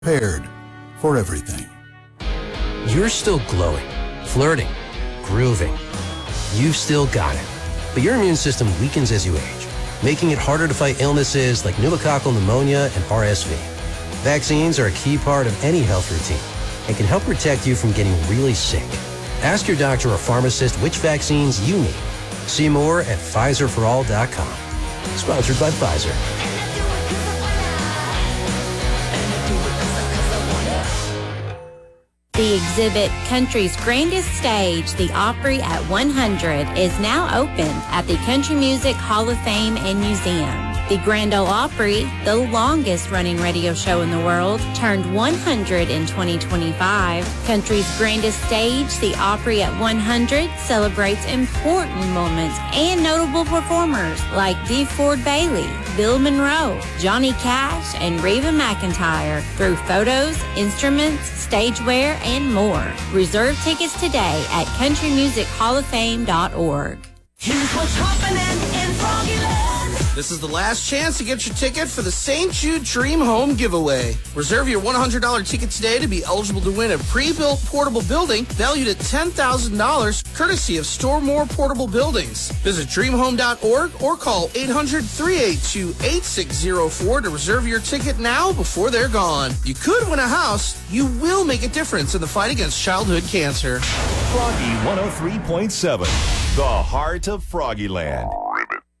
prepared for everything. You're still glowing, flirting, grooving. You've still got it. But your immune system weakens as you age, making it harder to fight illnesses like pneumococcal pneumonia and RSV. Vaccines are a key part of any health routine and can help protect you from getting really sick. Ask your doctor or pharmacist which vaccines you need. See more at PfizerForAll.com. Sponsored by Pfizer. The exhibit Country's Grandest Stage, the Opry at 100, is now open at the Country Music Hall of Fame and Museum. The Grand Ole Opry, the longest-running radio show in the world, turned 100 in 2025. Country's Grandest Stage, the Opry at 100, celebrates important moments and notable performers like DeFord Bailey, Bill Monroe, Johnny Cash, and Reba McEntire through photos, instruments, stageware, and more. Reserve tickets today at countrymusichallofFame.org. Here's what's happening in Froggyland. This is the last chance to get your ticket for the St. Jude Dream Home giveaway. Reserve your $100 ticket today to be eligible to win a pre-built portable building valued at $10,000, courtesy of Store More Portable Buildings. Visit dreamhome.org or call 800-382-8604 to reserve your ticket now before they're gone. You could win a house. You will make a difference in the fight against childhood cancer. Froggy 103.7, the heart of Froggyland.